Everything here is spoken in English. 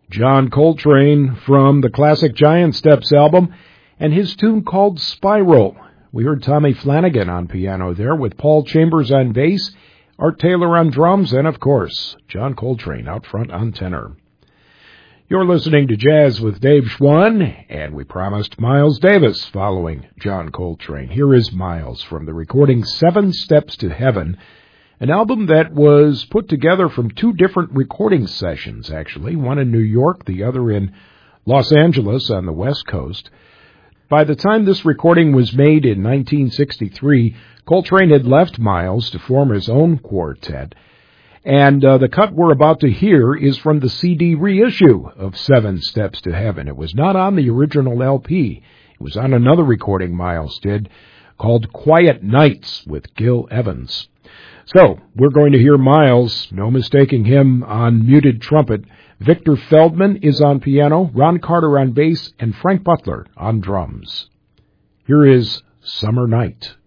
John Coltrane from the classic Giant Steps album, and his tune called Spiral. We heard Tommy Flanagan on piano there with Paul Chambers on bass, Art Taylor on drums, and of course, John Coltrane out front on tenor. You're listening to Jazz with Dave Schwann, and we promised Miles Davis following John Coltrane. Here is Miles from the recording 7 Steps to Heaven, an album that was put together from 2 different recording sessions, actually, one in New York, the other in Los Angeles on the West Coast. By the time this recording was made in 1963, Coltrane had left Miles to form his own quartet, and the cut we're about to hear is from the CD reissue of 7 Steps to Heaven. It was not on the original LP. It was on another recording Miles did called Quiet Nights with Gil Evans. So, we're going to hear Miles, no mistaking him, on muted trumpet. Victor Feldman is on piano, Ron Carter on bass, and Frank Butler on drums. Here is Summer Night.